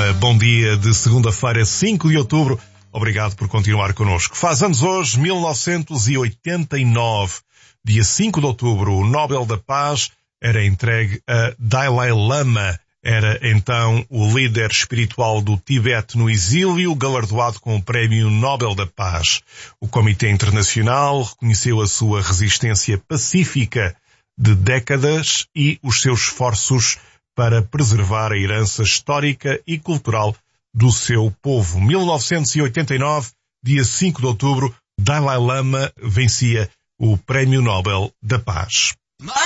Lama. Bom dia de segunda-feira, 5 de outubro. Obrigado por continuar connosco. Faz anos hoje, 1989. Dia 5 de outubro, o Nobel da Paz era entregue a Dalai Lama. Era então o líder espiritual do Tibete no exílio, galardoado com o Prémio Nobel da Paz. O Comitê Internacional reconheceu a sua resistência pacífica de décadas e os seus esforços para preservar a herança histórica e cultural do seu povo. 1989, dia 5 de outubro, Dalai Lama vencia o Prémio Nobel da Paz.